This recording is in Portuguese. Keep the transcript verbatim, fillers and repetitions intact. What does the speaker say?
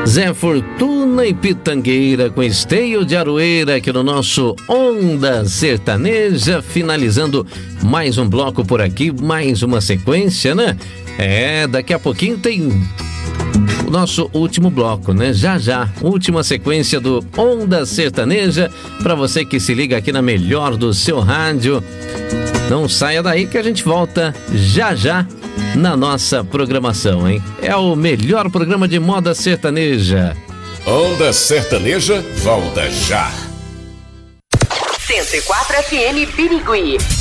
Zé Fortuna e Pitangueira com Esteio de Aroeira aqui no nosso Onda Sertaneja, finalizando mais um bloco por aqui, mais uma sequência, né? É, daqui a pouquinho tem o nosso último bloco, né? Já já, última sequência do Onda Sertaneja, para você que se liga aqui na melhor do seu rádio. Não saia daí que a gente volta já já na nossa programação, hein? É o melhor programa de moda sertaneja. Onda Sertaneja volta já. cento e quatro F M Birigui.